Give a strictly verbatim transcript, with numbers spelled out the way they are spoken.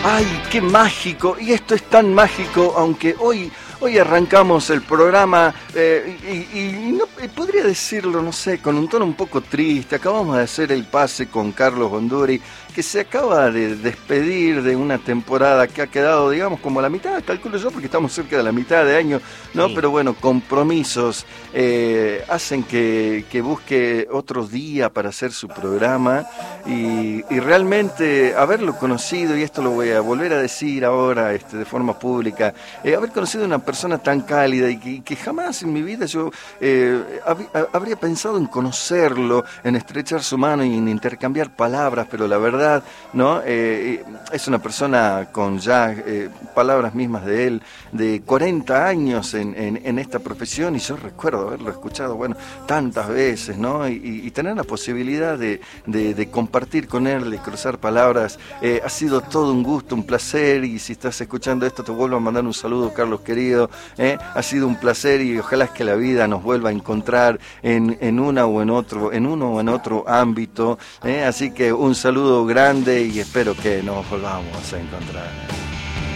¡Ay, qué mágico! Y esto es tan mágico, aunque hoy... Hoy arrancamos el programa eh, y, y no, podría decirlo, no sé, con un tono un poco triste. Acabamos de hacer el pase con Carlos Bonduri, que se acaba de despedir de una temporada que ha quedado, digamos, como a la mitad, calculo yo, porque estamos cerca de la mitad de año, ¿no? Sí. Pero bueno, compromisos eh, hacen que, que busque otro día para hacer su programa y, y realmente haberlo conocido, y esto lo voy a volver a decir ahora este, de forma pública, eh, haber conocido una persona tan cálida y que, que jamás en mi vida yo eh, hab, habría pensado en conocerlo, en estrechar su mano y en intercambiar palabras, pero la verdad, ¿no? Eh, es una persona con ya eh, palabras mismas de él, de cuarenta años en, en, en esta profesión, y yo recuerdo haberlo escuchado, bueno, tantas veces, ¿no? Y, y tener la posibilidad de, de, de compartir con él, de cruzar palabras, eh, ha sido todo un gusto, un placer, y si estás escuchando esto te vuelvo a mandar un saludo, Carlos querido. Eh, ha sido un placer y ojalá que la vida nos vuelva a encontrar en, en una o en otro, en uno o en otro ámbito, eh, así que un saludo grande y espero que nos volvamos a encontrar.